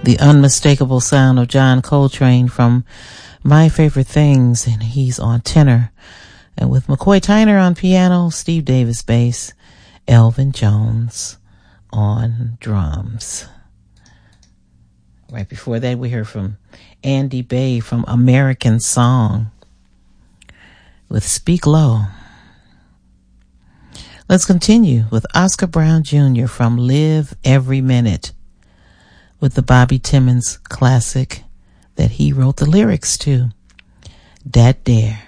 The unmistakable sound of John Coltrane from My Favorite Things, and he's on tenor. And with McCoy Tyner on piano, Steve Davis bass, Elvin Jones on drums. Right before that, we heard from Andy Bay from American Song with Speak Low. Let's continue with Oscar Brown Jr. from Live Every Minute with the Bobby Timmons classic that he wrote the lyrics to, Dat Dare.